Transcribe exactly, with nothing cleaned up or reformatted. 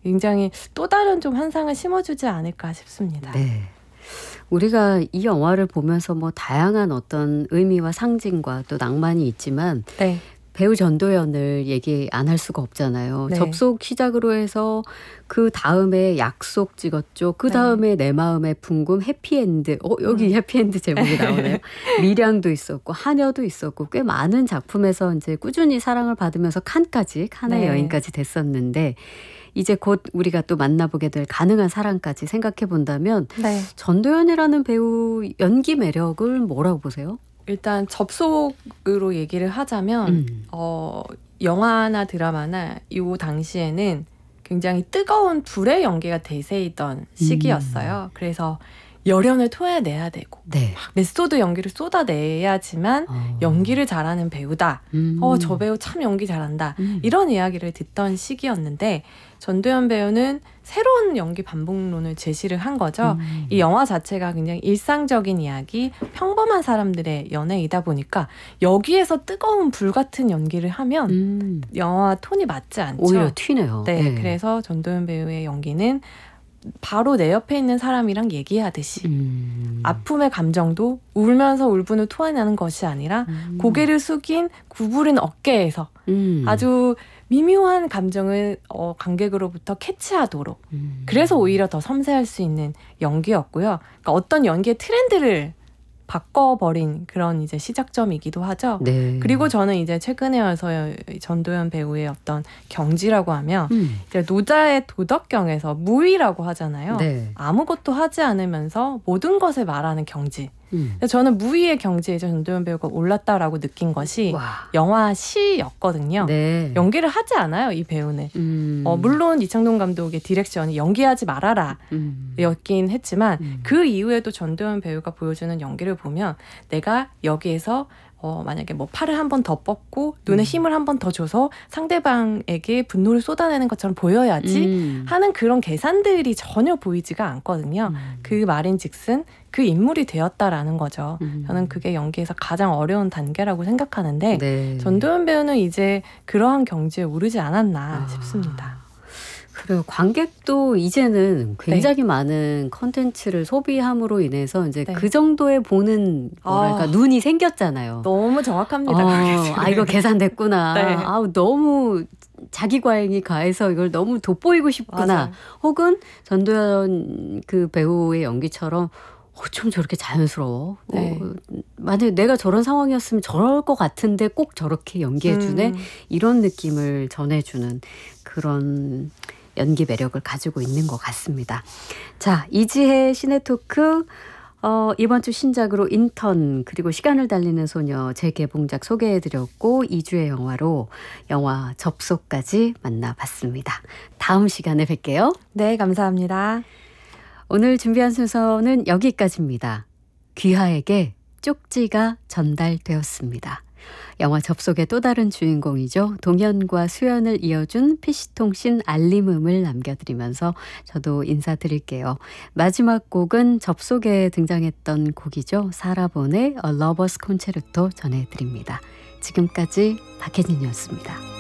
굉장히 또 다른 좀 환상을 심어주지 않을까 싶습니다. 네. 우리가 이 영화를 보면서 뭐 다양한 어떤 의미와 상징과 또 낭만이 있지만 네. 배우 전도연을 얘기 안 할 수가 없잖아요. 네. 접속 시작으로 해서 그 다음에 약속 찍었죠. 그 다음에 네. 내 마음의 풍금 해피엔드. 어, 여기 음. 해피엔드 제목이 나오네요. 밀양도 있었고 하녀도 있었고 꽤 많은 작품에서 이제 꾸준히 사랑을 받으면서 칸까지 칸의 네. 여인까지 됐었는데 이제 곧 우리가 또 만나보게 될 가능한 사랑까지 생각해 본다면 네. 전도연이라는 배우 연기 매력을 뭐라고 보세요? 일단 접속으로 얘기를 하자면 음. 어, 영화나 드라마나 이 당시에는 굉장히 뜨거운 불의 연기가 대세이던 시기였어요. 음. 그래서 열연을 토해내야 되고 네. 메소드 연기를 쏟아내야지만 어. 연기를 잘하는 배우다. 음. 어, 저 배우 참 연기 잘한다. 음. 이런 이야기를 듣던 시기였는데 전도연 배우는 새로운 연기 반복론을 제시를 한 거죠. 음. 이 영화 자체가 굉장히 일상적인 이야기, 평범한 사람들의 연애이다 보니까 여기에서 뜨거운 불 같은 연기를 하면 음. 영화 톤이 맞지 않죠. 오히려 튀네요. 네, 네. 그래서 전도연 배우의 연기는 바로 내 옆에 있는 사람이랑 얘기하듯이 음. 아픔의 감정도 울면서 울분을 토해내는 것이 아니라 음. 고개를 숙인 구부린 어깨에서 음. 아주 미묘한 감정을 어, 관객으로부터 캐치하도록 음. 그래서 오히려 더 섬세할 수 있는 연기였고요. 그러니까 어떤 연기의 트렌드를 바꿔버린 그런 이제 시작점이기도 하죠. 네. 그리고 저는 이제 최근에 와서 전도연 배우의 어떤 경지라고 하면 음. 이제 노자의 도덕경에서 무위라고 하잖아요. 네. 아무것도 하지 않으면서 모든 것을 말하는 경지. 음. 저는 무위의 경지에 전도연 배우가 올랐다라고 느낀 것이 와. 영화 시였거든요. 네. 연기를 하지 않아요, 이 배우는. 음. 어, 물론 이창동 감독의 디렉션이 연기하지 말아라 음. 였긴 했지만 음. 그 이후에도 전도연 배우가 보여주는 연기를 보면 내가 여기에서 어, 만약에 뭐 팔을 한 번 더 뻗고 눈에 음. 힘을 한 번 더 줘서 상대방에게 분노를 쏟아내는 것처럼 보여야지 음. 하는 그런 계산들이 전혀 보이지가 않거든요. 음. 그 말인즉슨 그 인물이 되었다라는 거죠. 음. 저는 그게 연기에서 가장 어려운 단계라고 생각하는데 네. 전도연 배우는 이제 그러한 경지에 오르지 않았나 아. 싶습니다. 그래요. 관객도 이제는 굉장히 네. 많은 컨텐츠를 소비함으로 인해서 이제 네. 그 정도에 보는 뭐랄까 아, 눈이 생겼잖아요. 너무 정확합니다. 어, 아 이거 계산됐구나. 네. 아우 너무 자기 과잉이 가해서 이걸 너무 돋보이고 싶구나. 맞아요. 혹은 전도연 그 배우의 연기처럼 어쩜 저렇게 자연스러워. 네. 어, 만약에 내가 저런 상황이었으면 저럴 것 같은데 꼭 저렇게 연기해주네. 음. 이런 느낌을 전해주는 그런 연기 매력을 가지고 있는 것 같습니다. 자, 이지혜 시네토크 어, 이번 주 신작으로 인턴 그리고 시간을 달리는 소녀 재개봉작 소개해드렸고 이 주의 영화로 영화 접속까지 만나봤습니다. 다음 시간에 뵐게요. 네, 감사합니다. 오늘 준비한 순서는 여기까지입니다. 귀하에게 쪽지가 전달되었습니다. 영화 접속의 또 다른 주인공이죠. 동현과 수연을 이어준 피씨통신 알림음을 남겨드리면서 저도 인사드릴게요. 마지막 곡은 접속에 등장했던 곡이죠. 사라본의 A Lover's Concerto 전해드립니다. 지금까지 박혜진이었습니다.